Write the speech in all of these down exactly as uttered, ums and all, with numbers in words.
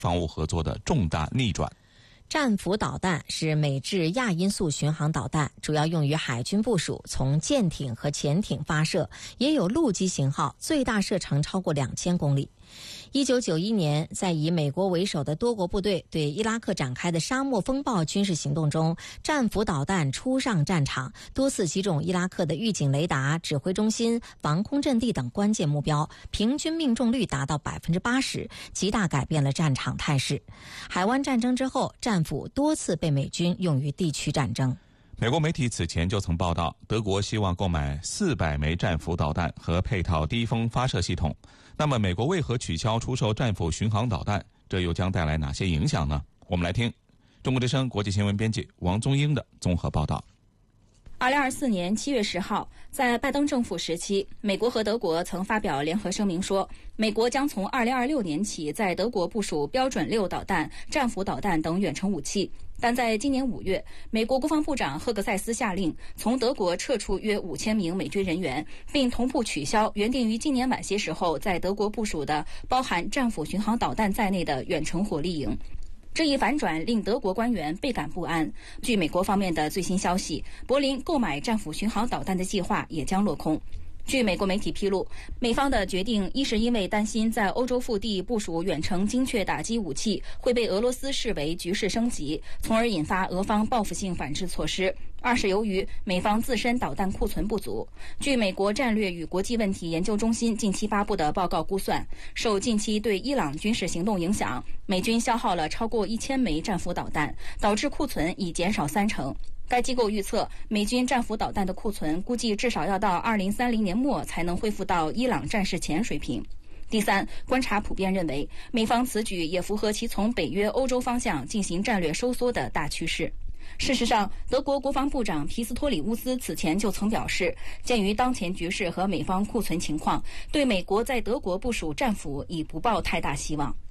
防务合作的重大逆转。 战斧导弹是美制亚音速巡航导弹，主要用于海军部署，从舰艇和潜艇发射，也有陆基型号，最大射程超过两千公里。一九九一年，在以美国为首的多国部队对伊拉克展开的沙漠风暴军事行动中，战斧导弹初上战场，多次击中伊拉克的预警雷达、指挥中心、防空阵地等关键目标，平均命中率达到百分之八十，极大改变了战场态势。海湾战争之后，战斧多次被美军用于地区战争。 美国媒体此前就曾报道，德国希望购买四百枚战斧导弹和配套低风发射系统。那么，美国为何取消出售战斧巡航导弹？这又将带来哪些影响呢？我们来听中国之声国际新闻编辑王宗英的综合报道。 二零二四年七月十号，在拜登政府时期，美国和德国曾发表联合声明说，美国将从二零二六年起在德国部署标准六导弹、战斧导弹等远程武器。但在今年五月，美国国防部长赫格塞斯下令从德国撤出约五千名美军人员，并同步取消原定于今年晚些时候在德国部署的包含战斧巡航导弹在内的远程火力营。这一反转令德国官员倍感不安。据美国方面的最新消息，柏林购买战斧巡航导弹的计划也将落空。据美国媒体披露，美方的决定一是因为担心在欧洲腹地部署远程精确打击武器会被俄罗斯视为局势升级，从而引发俄方报复性反制措施；二是由于美方自身导弹库存不足。据美国战略与国际问题研究中心近期发布的报告估算，受近期对伊朗军事行动影响，美军消耗了超过一千枚战斧导弹，导致库存已减少三成。该机构预测，美军战斧导弹的库存估计至少要到二零三零年末才能恢复到伊朗战事前水平。第三，观察普遍认为，美方此举也符合其从北约欧洲方向进行战略收缩的大趋势。事实上，德国国防部长皮斯托里乌斯此前就曾表示，鉴于当前局势和美方库存情况，对美国在德国部署战斧已不抱太大希望。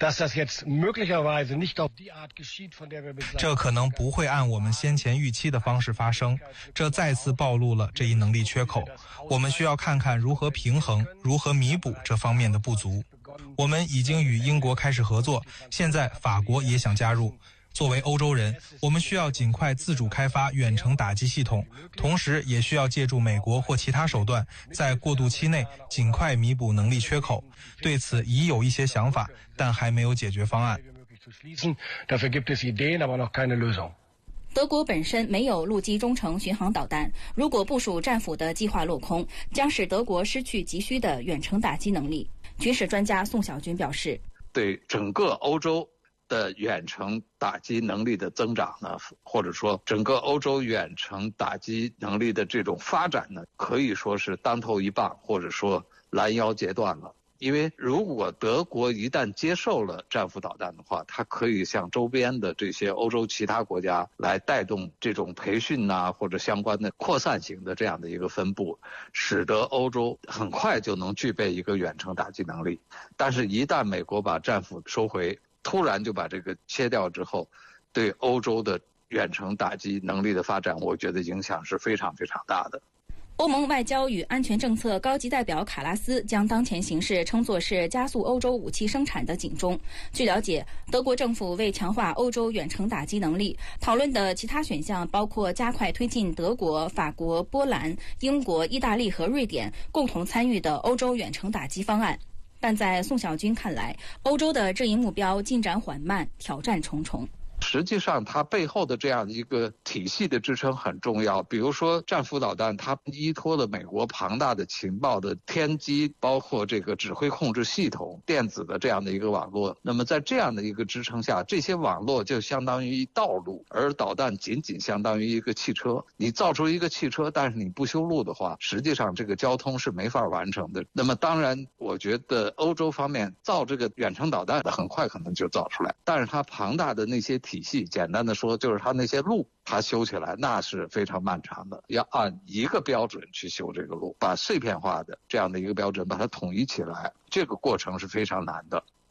这可能不会按我们先前预期的方式发生，这再次暴露了这一能力缺口。我们需要看看如何平衡、如何弥补这方面的不足。我们已经与英国开始合作，现在法国也想加入。作为欧洲人，我们需要尽快自主开发远程打击系统，同时也需要借助美国或其他手段，在过渡期内尽快弥补能力缺口。对此已有一些想法，但还没有解决方案。 德国本身没有陆基中程巡航导弹，如果部署战斧的计划落空，将使德国失去急需的远程打击能力。军事专家宋小军表示， 对整个欧洲的远程打击能力的增长呢，或者说整个欧洲远程打击能力的这种发展呢，可以说是当头一棒，或者说拦腰截断了。因为如果德国一旦接受了战斧导弹的话，它可以向周边的这些欧洲其他国家来带动这种培训啊，或者相关的扩散型的这样的一个分布，使得欧洲很快就能具备一个远程打击能力。但是一旦美国把战斧收回，突然就把这个切掉之后，对欧洲的远程打击能力的发展，我觉得影响是非常非常大的。 欧盟外交与安全政策高级代表卡拉斯将当前形势称作是加速欧洲武器生产的警钟。据了解，德国政府为强化欧洲远程打击能力，讨论的其他选项包括加快推进德国、法国、波兰、英国、意大利和瑞典共同参与的欧洲远程打击方案。但在宋小军看来，欧洲的这一目标进展缓慢，挑战重重。 实际上它背后的这样一个体系的支撑很重要，比如说战斧导弹，它依托了美国庞大的情报的天机，包括这个指挥控制系统、电子的这样的一个网络。那么在这样的一个支撑下，这些网络就相当于道路，而导弹仅仅相当于一个汽车。你造出一个汽车，但是你不修路的话，实际上这个交通是没法完成的。那么当然我觉得欧洲方面造这个远程导弹的很快可能就造出来，但是它庞大的那些体系，简单的说就是它那些路它修起来那是非常漫长的，要按一个标准去修这个路，把碎片化的这样的一个标准把它统一起来，这个过程是非常难的。